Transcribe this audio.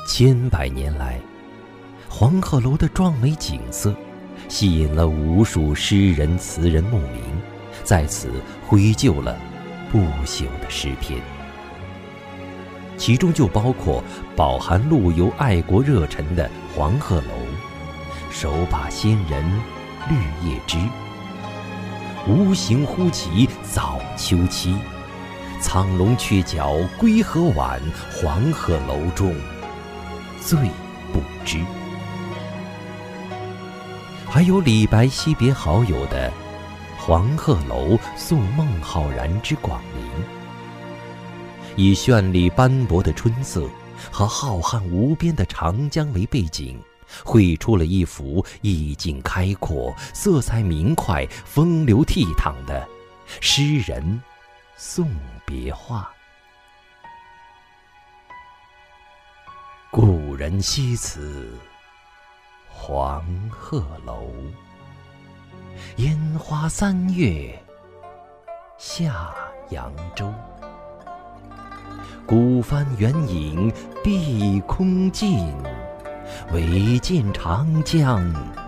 千百年来，黄鹤楼的壮美景色吸引了无数诗人词人慕名，在此绘就了不朽的诗篇。其中就包括饱含陆游爱国热忱的黄鹤楼、手把仙人绿叶枝、无形忽起早秋期、苍龙鹊角归何晚，黄鹤楼中最不知。还有李白惜别好友的黄鹤楼送孟浩然之广陵，以绚丽斑驳的春色和浩瀚无边的长江为背景，绘出了一幅意境开阔、色彩明快、风流倜傥的诗人送别画。故人西辞黄鹤楼，烟花三月下扬州。孤帆远影碧空尽，唯见长江